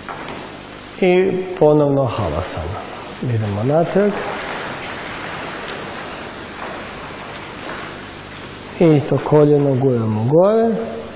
I ponovno Havasana. Idemo natrag. I isto koljeno guramo gore.